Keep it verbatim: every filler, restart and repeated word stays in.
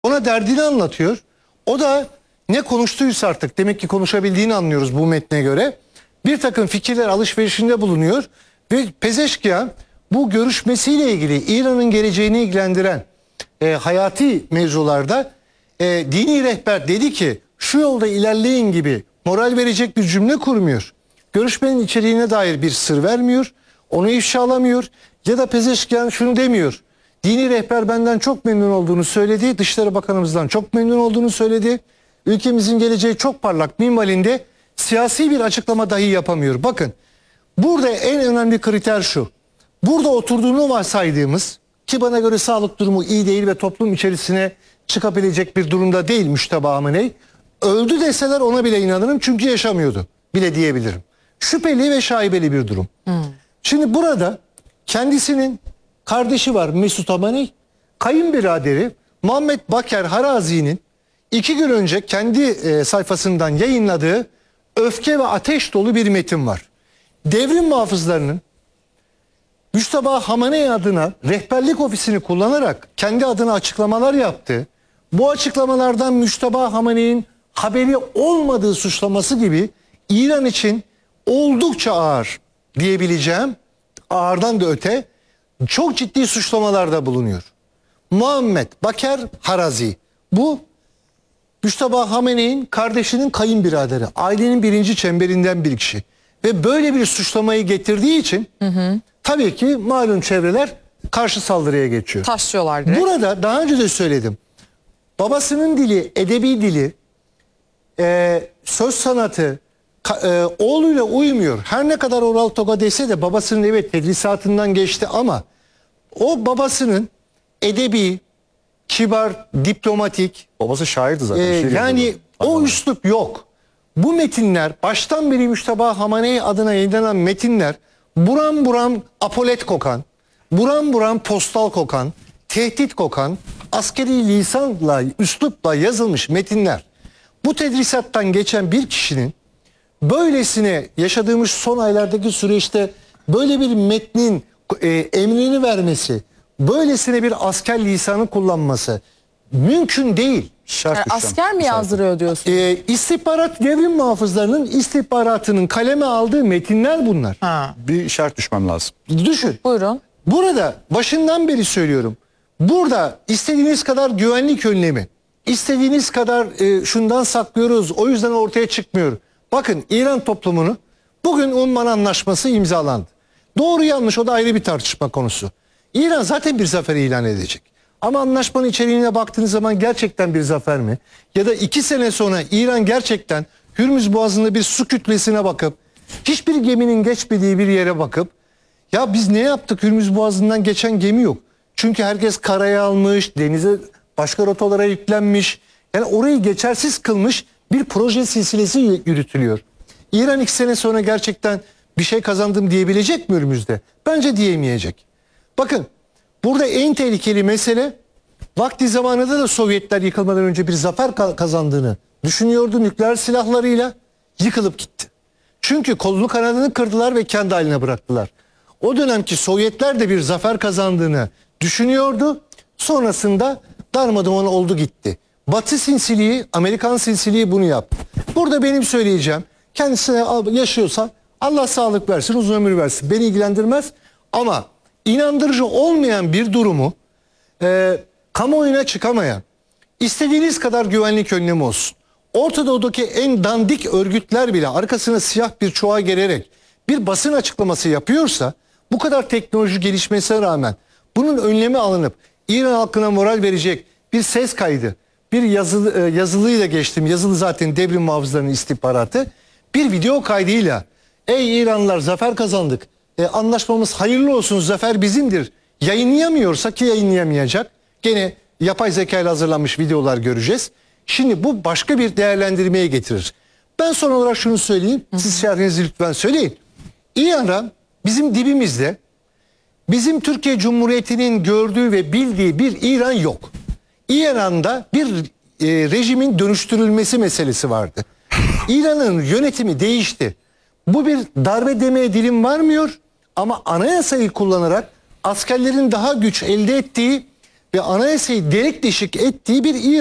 Ona derdini anlatıyor. O da ne konuştuysa artık demek ki konuşabildiğini anlıyoruz bu metne göre. Bir takım fikirler alışverişinde bulunuyor ve Pezeşkian bu görüşmesiyle ilgili İran'ın geleceğini ilgilendiren e, hayati mevzularda e, dini rehber dedi ki şu yolda ilerleyin gibi moral verecek bir cümle kurmuyor. Görüşmenin içeriğine dair bir sır vermiyor. Onu ifşalamıyor. Ya da Pezeşkian şunu demiyor. Dini rehber benden çok memnun olduğunu söyledi. Dışişleri Bakanımızdan çok memnun olduğunu söyledi. Ülkemizin geleceği çok parlak minvalinde siyasi bir açıklama dahi yapamıyor. Bakın burada en önemli kriter şu. Burada oturduğunu varsaydığımız ki bana göre sağlık durumu iyi değil ve toplum içerisine çıkabilecek bir durumda değil Müşteba Hamenei. Öldü deseler ona bile inanırım çünkü yaşamıyordu bile diyebilirim. Şüpheli ve şaibeli bir durum. Hmm. Şimdi burada kendisinin kardeşi var Mesut Hamenei, kayınbiraderi Muhammed Baker Harazi'nin iki gün önce kendi e, sayfasından yayınladığı öfke ve ateş dolu bir metin var. Devrim muhafızlarının Müşteba Hamenei adına rehberlik ofisini kullanarak kendi adına açıklamalar yaptı. Bu açıklamalardan Müşteba Hamenei'nin haberi olmadığı suçlaması gibi İran için oldukça ağır diyebileceğim, ağırdan da öte çok ciddi suçlamalarda bulunuyor. Muhammed Baker Harazi, bu Müşteba Hamenei'nin kardeşinin kayınbiraderi, ailenin birinci çemberinden bir kişi. Ve böyle bir suçlamayı getirdiği için hı hı. tabii ki malum çevreler karşı saldırıya geçiyor. Taşlıyorlar direkt. Burada daha önce de söyledim. Babasının dili, edebi dili, e, söz sanatı e, oğluyla uymuyor. Her ne kadar Oral Toga dese de babasının evet tedrisatından geçti ama o babasının edebi, kibar, diplomatik. Babası şairdi zaten. E, yani o üslup yok. Bu metinler baştan beri Müşteba Hamenei adına yayınlanan metinler buram buram apolet kokan, buram buram postal kokan, tehdit kokan, askeri lisanla, üslupla yazılmış metinler. Bu tedrisattan geçen bir kişinin böylesine yaşadığımız son aylardaki süreçte böyle bir metnin e, emrini vermesi, böylesine bir asker lisanı kullanması mümkün değil. Yani asker mi yazdırıyor diyorsun? E, istihbarat devrim muhafızlarının istihbaratının kaleme aldığı metinler bunlar. Ha. Bir şart düşmem lazım. Düşün. Buyurun. Burada başından beri söylüyorum. Burada istediğiniz kadar güvenlik önlemi, istediğiniz kadar e, şundan saklıyoruz, o yüzden ortaya çıkmıyor. Bakın İran toplumunu bugün Umman Anlaşması imzalandı. Doğru yanlış o da ayrı bir tartışma konusu. İran zaten bir zafer ilan edecek. Ama anlaşmanın içeriğine baktığınız zaman gerçekten bir zafer mi? Ya da iki sene sonra İran gerçekten Hürmüz Boğazı'nda bir su kütlesine bakıp hiçbir geminin geçmediği bir yere bakıp ya biz ne yaptık, Hürmüz Boğazı'ndan geçen gemi yok. Çünkü herkes karaya almış, denize başka rotalara yüklenmiş. Yani orayı geçersiz kılmış bir proje silsilesi yürütülüyor. İran iki sene sonra gerçekten bir şey kazandım diyebilecek mi Hürmüz'de? Bence diyemeyecek. Bakın burada en tehlikeli mesele vakti zamanında da Sovyetler yıkılmadan önce bir zafer kazandığını düşünüyordu nükleer silahlarıyla, yıkılıp gitti. Çünkü kolunu kanadını kırdılar ve kendi haline bıraktılar. O dönemki Sovyetler de bir zafer kazandığını düşünüyordu. Sonrasında darmadağın oldu gitti. Batı sinsiliği, Amerikan sinsiliği bunu yaptı. Burada benim söyleyeceğim, kendisine yaşıyorsa Allah sağlık versin, uzun ömür versin. Beni ilgilendirmez ama inandırıcı olmayan bir durumu e, kamuoyuna çıkamayan, istediğiniz kadar güvenlik önlemi olsun. Orta Doğu'daki en dandik örgütler bile arkasına siyah bir çuğa gererek bir basın açıklaması yapıyorsa, bu kadar teknoloji gelişmesine rağmen bunun önlemi alınıp İran halkına moral verecek bir ses kaydı, bir yazılı, yazılıyla geçtim, yazılı zaten devrim muhafızlarının istihbaratı, bir video kaydıyla ey İranlılar zafer kazandık, e, anlaşmamız hayırlı olsun, zafer bizimdir yayınlayamıyorsa ki yayınlayamayacak, gene yapay zeka ile hazırlanmış videolar göreceğiz. Şimdi bu başka bir değerlendirmeye getirir. Ben son olarak şunu söyleyeyim, siz şerhinizi lütfen söyleyin. İran bizim dibimizde, bizim Türkiye Cumhuriyeti'nin gördüğü ve bildiği bir İran yok. İran'da bir e, rejimin dönüştürülmesi meselesi vardı. İran'ın yönetimi değişti. Bu bir darbe demeye dilim varmıyor ama anayasayı kullanarak askerlerin daha güç elde ettiği ve anayasayı delik deşik ettiği bir İran